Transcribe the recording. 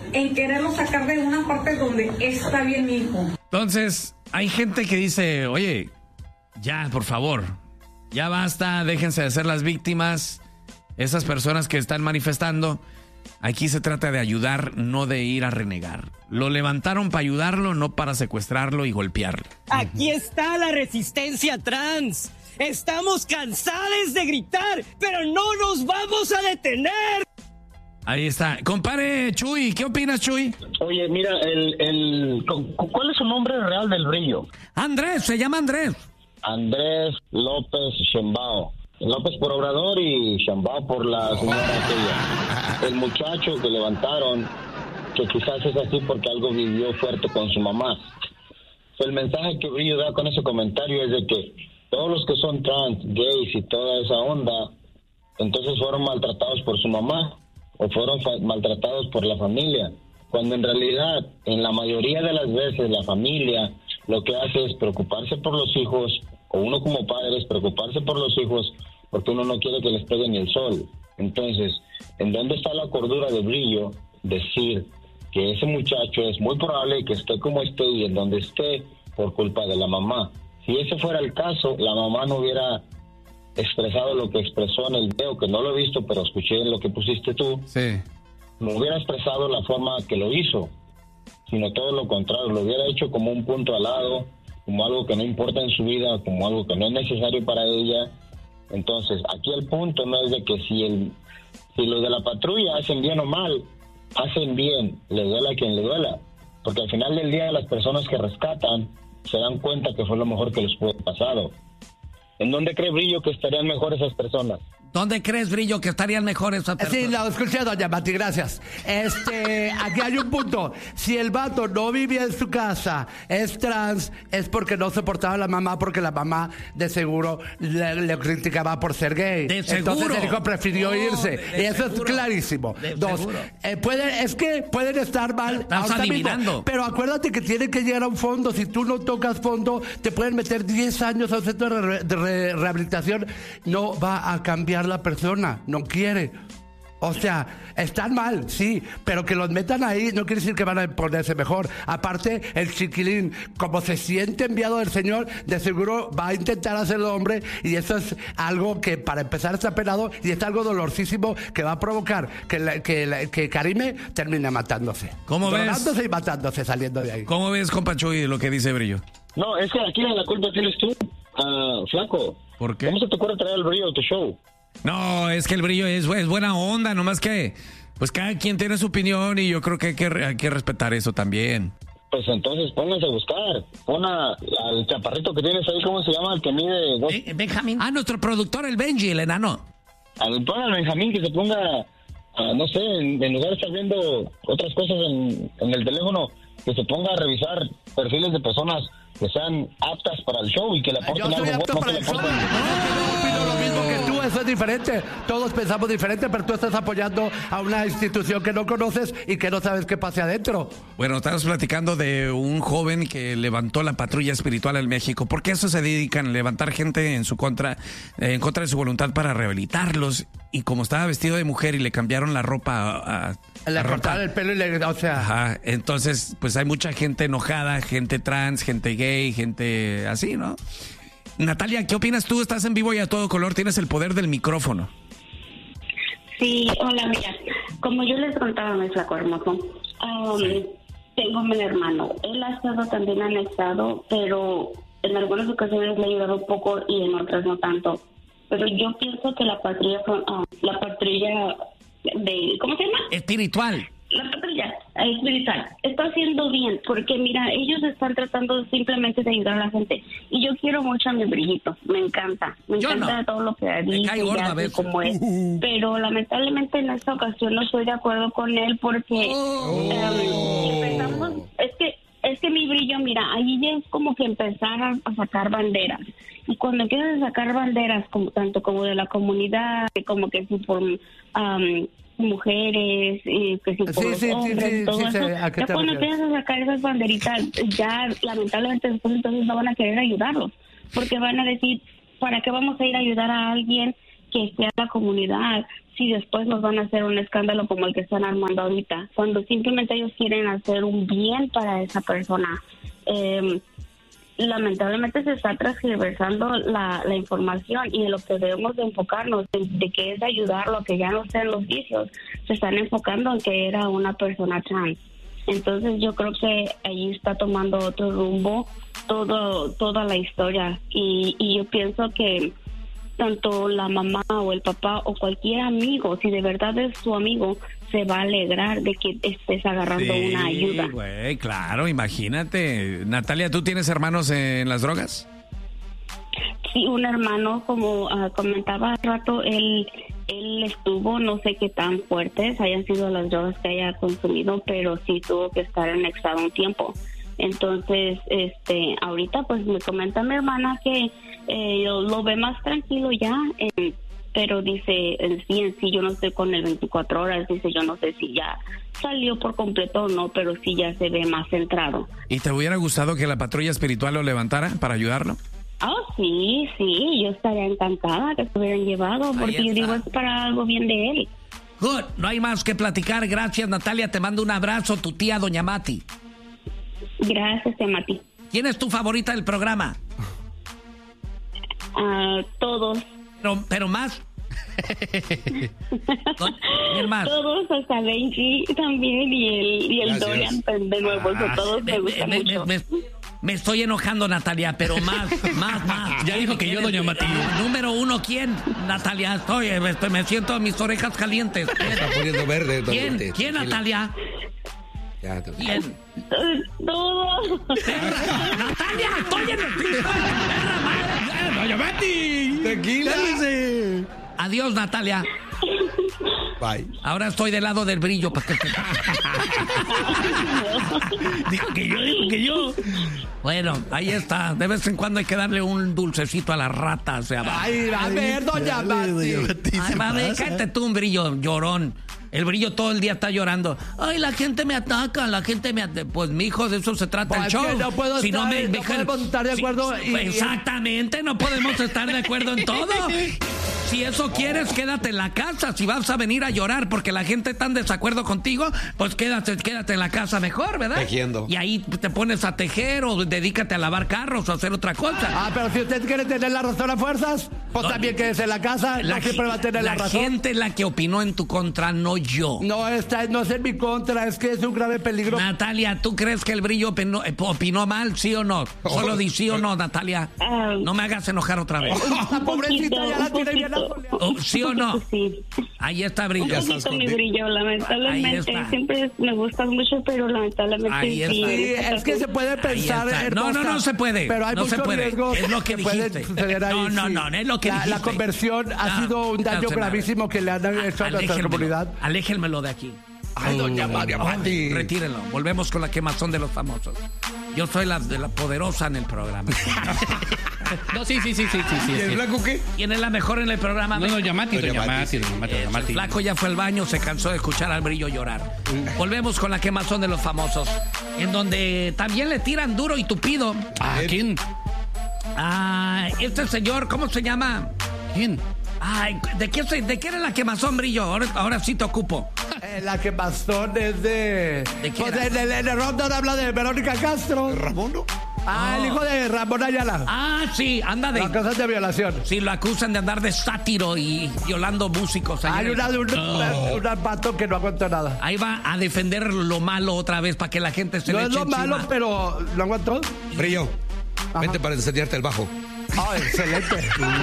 en quererlo sacar de una parte donde está bien mi hijo. Entonces, hay gente que dice, oye, ya, por favor, ya basta, déjense de ser las víctimas. Esas personas que están manifestando, aquí se trata de ayudar, no de ir a renegar. Lo levantaron para ayudarlo, no para secuestrarlo y golpearlo. Aquí está la resistencia trans. Estamos cansados de gritar, pero no nos vamos a detener. Ahí está. Compare, Chuy, ¿qué opinas, Chuy? Oye, mira, ¿cuál es su nombre real del Brillo? Andrés, se llama Andrés. Andrés López Sheinbaum. López por Obrador y Sheinbaum por la señora aquella. El muchacho que levantaron, que quizás es así porque algo vivió fuerte con su mamá. El mensaje que Brillo da con ese comentario es de que todos los que son trans, gays y toda esa onda, entonces fueron maltratados por su mamá o fueron maltratados por la familia, cuando en realidad, en la mayoría de las veces, la familia lo que hace es preocuparse por los hijos, o uno como padre es preocuparse por los hijos, porque uno no quiere que les pegue ni el sol. Entonces, ¿en dónde está la cordura de Brillo? Decir que ese muchacho es muy probable que esté como esté y en donde esté por culpa de la mamá. Si ese fuera el caso, la mamá no hubiera expresado lo que expresó en el video, que no lo he visto, pero escuché lo que pusiste tú. Sí. No hubiera expresado la forma que lo hizo, sino todo lo contrario, lo hubiera hecho como un punto al lado, como algo que no importa en su vida, como algo que no es necesario para ella. Entonces, aquí el punto no es de que si los de la patrulla hacen bien o mal, hacen bien, le duela a quien le duela, porque al final del día las personas que rescatan se dan cuenta que fue lo mejor que les pudo haber pasado. ¿En dónde cree Brillo que estarían mejor esas personas? ¿Dónde crees, Brillo, que estarían mejor esas personas? Sí, lo escuché, doña Mati, gracias. Aquí hay un punto. Si el vato no vivía en su casa, es trans, es porque no soportaba a la mamá, porque la mamá de seguro le criticaba por ser gay. De seguro. Entonces el hijo prefirió irse. Y eso es clarísimo. Dos, pueden estar mal. Estás adivinando. Mismo, pero acuérdate que tiene que llegar a un fondo. Si tú no tocas fondo, te pueden meter 10 años a un centro de rehabilitación. No va a cambiar la persona, no quiere. O sea, están mal, sí, pero que los metan ahí no quiere decir que van a ponerse mejor. Aparte, el chiquilín, como se siente enviado del Señor, de seguro va a intentar hacerlo hombre, y eso es algo que para empezar está penado y es algo dolorosísimo que va a provocar que Karime termine matándose. ¿Cómo ves? Drogándose y matándose saliendo de ahí. ¿Cómo ves, compa Chuy, lo que dice Brillo? No, es que aquí la culpa tienes tú, flaco. ¿Por qué? ¿Cómo se te ocurre traer el Brillo a tu show? No, es que el Brillo es buena onda, nomás que pues cada quien tiene su opinión y yo creo que hay que respetar eso también. Pues entonces pónganse a buscar. Pon al chaparrito que tienes ahí, ¿cómo se llama? El que mide Benjamín. Ah, nuestro productor, el Benji, el enano. Pon al Benjamín que se ponga, no sé, en lugar de estar viendo otras cosas en el teléfono, que se ponga a revisar perfiles de personas que sean aptas para el show y que le aporten algo. Yo soy apto para el show. No opino lo mismo que tú, eso es diferente. Todos pensamos diferente, pero tú estás apoyando a una institución que no conoces y que no sabes qué pase adentro. Bueno, estamos platicando de un joven que levantó la patrulla espiritual en México, porque eso se dedican a levantar gente en contra de su voluntad para rehabilitarlos, y como estaba vestido de mujer y le cambiaron la ropa le cortaron el pelo y o sea... Ajá, entonces pues hay mucha gente enojada, gente trans, gente gay, gente así, ¿no? Natalia, ¿qué opinas tú? Estás en vivo y a todo color, tienes el poder del micrófono. Sí, hola, mira, como yo les contaba, mi flaco hermoso, tengo un hermano, él ha estado también anexado, pero en algunas ocasiones le ha ayudado un poco y en otras no tanto, pero yo pienso que la patrulla de, ¿cómo se llama? Espiritual. La patrulla espiritual está haciendo bien, porque mira, ellos están tratando simplemente de ayudar a la gente, y yo quiero mucho a mi Brillito, me encanta todo lo que dice y hace como es, pero lamentablemente en esta ocasión no estoy de acuerdo con él, porque empezamos, es que mi Brillo, mira, ahí ya es como que empezar a sacar banderas, y cuando empiezas a sacar banderas, como tanto como de la comunidad, como que si por mujeres, que si por los hombres, todo eso, ya cuando empiezas a sacar esas banderitas, ya lamentablemente después entonces no van a querer ayudarlos, porque van a decir, ¿para qué vamos a ir a ayudar a alguien que esté en la comunidad? si después nos van a hacer un escándalo como el que están armando ahorita, cuando simplemente ellos quieren hacer un bien para esa persona. Lamentablemente se está transgiversando la información, y de lo que debemos de enfocarnos, de que es ayudarlo a que ya no sean los vicios, se están enfocando en que era una persona trans. Entonces yo creo que ahí está tomando otro rumbo toda la historia, y yo pienso que tanto la mamá o el papá o cualquier amigo, si de verdad es tu amigo, se va a alegrar de que estés agarrando una ayuda. Güey, claro, imagínate. Natalia, ¿tú tienes hermanos en las drogas? Sí, un hermano, como comentaba hace rato, él estuvo, no sé qué tan fuertes hayan sido las drogas que haya consumido, pero sí tuvo que estar anexado un tiempo. Entonces, ahorita pues me comenta mi hermana que lo ve más tranquilo ya, pero dice, en sí yo no estoy con el 24 horas, dice, yo no sé si ya salió por completo o no, pero sí ya se ve más centrado. ¿Y te hubiera gustado que la patrulla espiritual lo levantara para ayudarlo? Sí, yo estaría encantada que se hubieran llevado, porque yo digo, es para algo bien de él. Good, no hay más que platicar. Gracias, Natalia, te mando un abrazo, tu tía Doña Mati. Gracias, tía Mati. ¿Quién es tu favorita del programa? Todos. Pero más. ¿Quién más? Todos, hasta Benji también, y el Dorian de nuevo, todos me gustan mucho. Me estoy enojando, Natalia, pero más. Ya dijo que yo, Doña Mati. Número 1, ¿quién? Natalia, me siento mis orejas calientes. Se está poniendo verde. ¿Quién, Natalia? ¿Quién? Todos. Natalia, estoy en el piso. Doña Mati. Tranquila. Adiós, Natalia. Bye. Ahora estoy del lado del brillo. Dijo que yo. Bueno, ahí está. De vez en cuando hay que darle un dulcecito a las ratas. Ay, a ver, Doña Mati. Ay, cállate tú, un brillo llorón. El brillo todo el día está llorando. Ay, la gente me ataca, Pues, mijo, de eso se trata el show. No puedo estar de acuerdo. Exactamente, no podemos estar de acuerdo en todo. Si eso quieres, quédate en la casa. Si vas a venir a llorar porque la gente está en desacuerdo contigo, pues quédate en la casa mejor, ¿verdad? Tejiendo. Y ahí te pones a tejer o dedícate a lavar carros o a hacer otra cosa. Pero si usted quiere tener la razón a fuerzas, pues también quédese en la casa. No siempre va a tener la razón. La gente es la que opinó en tu contra, no yo. No es en mi contra, es que es un grave peligro. Natalia, ¿tú crees que el brillo opinó mal, sí o no? Solo di sí o no, Natalia. No me hagas enojar otra vez. La pobrecita ya la tiene bien. ¿Sí o no? Sí. Ahí está Brillo. Un poquito mi brillo, lamentablemente. Siempre me gustas mucho, pero lamentablemente ahí sí. Sí, es que se puede pensar. No se puede. Pero hay muchos riesgos. Es lo que dijiste. No, es lo que dijiste. La conversión ha sido un daño gravísimo que le han hecho a nuestra comunidad. Aléjenmelo de aquí. Ay, Doña Mati. Retírenlo. Volvemos con la quemazón de los famosos. Yo soy la poderosa en el programa. No, sí. ¿Y el flaco qué? ¿Quién es la mejor en el programa? No, Doña Mati. El flaco ya fue al baño, se cansó de escuchar al brillo llorar. Volvemos con la quemazón de los famosos, en donde también le tiran duro y tupido. ¿A quién? Este señor, ¿cómo se llama? ¿Quién? Ay, ¿de qué era la quemazón, Brillo? Ahora sí te ocupo. La quemazón es de... ¿De qué pues era? el Rondón habla de Verónica Castro. ¿Ramón? No. El hijo de Ramón Ayala. Sí, anda de... Las cosas de violación. Sí, lo acusan de andar de sátiro y violando músicos. Hay un pato que no aguantó nada. Ahí va a defender lo malo otra vez para que la gente se le eche encima. No es lo malo, pero ¿lo aguantó? Brillo, vente para enseñarte el bajo. Excelente.